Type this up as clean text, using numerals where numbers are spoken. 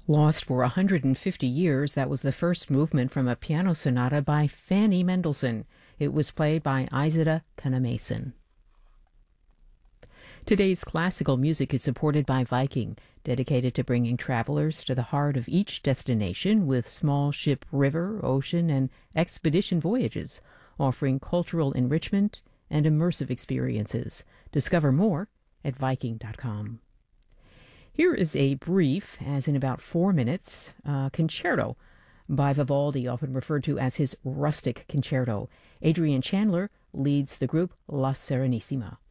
Lost for 150 years, that was the first movement from a piano sonata by Fanny Mendelssohn. It was played by Isadora Kunna-Mason. Today's classical music is supported by Viking, dedicated to bringing travelers to the heart of each destination with small ship river, ocean, and expedition voyages, offering cultural enrichment and immersive experiences. Discover more at Viking.com. Here is a brief, as in about 4 minutes, concerto by Vivaldi, often referred to as his rustic concerto. Adrian Chandler leads the group La Serenissima.